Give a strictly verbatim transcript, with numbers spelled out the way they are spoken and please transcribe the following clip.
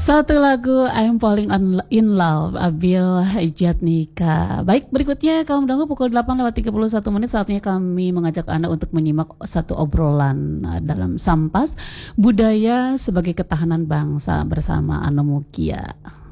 Satu lagu I'm Falling on- in Love Abil Jatnika. Baik, berikutnya kaum dangu pukul delapan lewat tiga puluh satu menit, saatnya kami mengajak Anda untuk menyimak satu obrolan uh, dalam Sampas Budaya sebagai Ketahanan Bangsa bersama Anomukia.